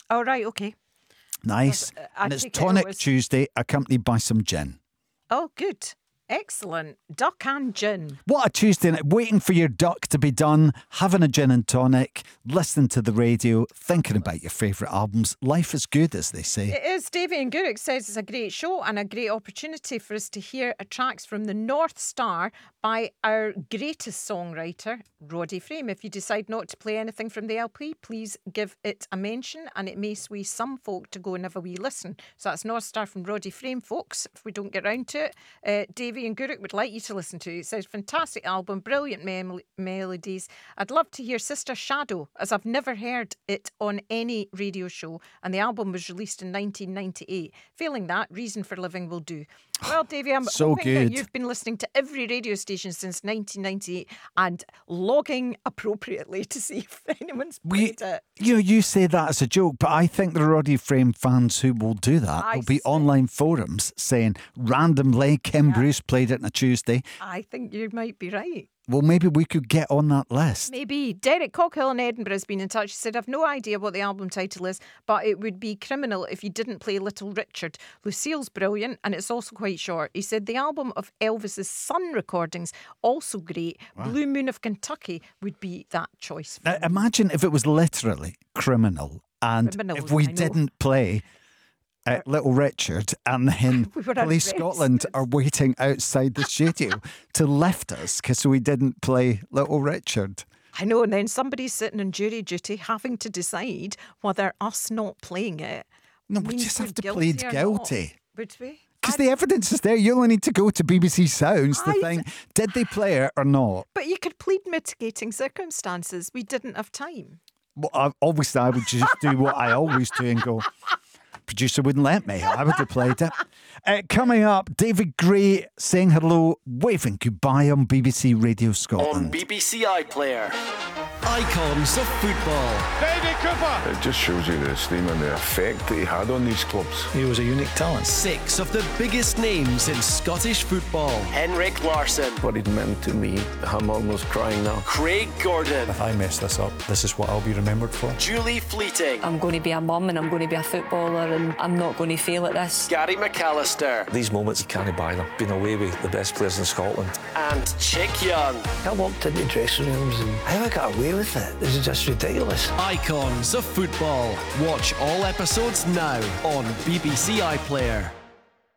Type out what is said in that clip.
Oh, right, okay. Nice. And it's Tonic Tuesday, accompanied by some gin. Oh, good. Excellent. Duck and gin. What a Tuesday night. Waiting for your duck to be done, having a gin and tonic, listening to the radio, thinking about your favourite albums. Life is good, as they say. It is. Davy and Guruk says it's a great show and a great opportunity for us to hear tracks from the North Star by our greatest songwriter, Roddy Frame. If you decide not to play anything from the LP, please give it a mention, and it may sway some folk to go and have a wee listen. So that's North Star from Roddy Frame, folks, if we don't get round to it. Davy and Guruk would like you to listen to it. It says, fantastic album, brilliant melodies. I'd love to hear Sister Shadow, as I've never heard it on any radio show, and the album was released in 1998. Failing that, Reason for Living will do. Well, Davy, I'm so hoping good. that you've been listening to every radio station since 1998 and logging appropriately to see if anyone's played it. You say that as a joke, but I think the Roddy Frame fans who will do that will be online forums saying randomly Kim Bruce played it on a Tuesday. I think you might be right. Well, maybe we could get on that list. Maybe. Derek Cockhill in Edinburgh has been in touch. He said, I've no idea what the album title is, but it would be criminal if you didn't play Little Richard. Lucille's brilliant, and it's also quite short. He said the album of Elvis's Sun recordings, also great. Wow. Blue Moon of Kentucky would be that choice. Now, imagine if it was literally criminal, and if we didn't play Little Richard, and then Police Scotland are waiting outside the studio to lift us because we didn't play Little Richard. I know, and then somebody's sitting on jury duty having to decide whether us not playing it. No, we just have to plead guilty. Would we? Because the evidence is there. You only need to go to BBC Sounds to think, did they play it or not? But you could plead mitigating circumstances. We didn't have time. Well, obviously, I would just do what I always do and go, producer wouldn't let me. I would have played it. Coming up, David Gray saying hello, waving goodbye on BBC Radio Scotland. On BBC iPlayer. Icons of football. David Cooper. It just shows you the esteem and the effect that he had on these clubs. He was a unique talent. 6 of the biggest names in Scottish football. Henrik Larsson. What it meant to me, I'm almost crying now. Craig Gordon. If I mess this up, this is what I'll be remembered for. Julie Fleeting. I'm going to be a mum and I'm going to be a footballer and I'm not going to fail at this. Gary McAllister. These moments, you can't buy them. Been away with the best players in Scotland. And Chick Young. I walked into dressing rooms and how I got away with it. This is just ridiculous. Icons of football. Watch all episodes now on BBC iPlayer.